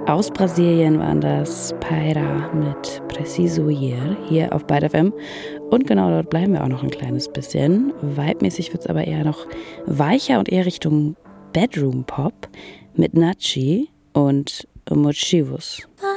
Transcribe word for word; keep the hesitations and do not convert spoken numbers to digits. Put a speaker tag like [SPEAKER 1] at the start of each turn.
[SPEAKER 1] Aus Brasilien waren das Paira mit Preciso Ir hier auf Byte F M. Und genau dort bleiben wir auch noch ein kleines bisschen. Vibe-mäßig wird es aber eher noch weicher und eher Richtung Bedroom Pop mit Nachi und Mochivos.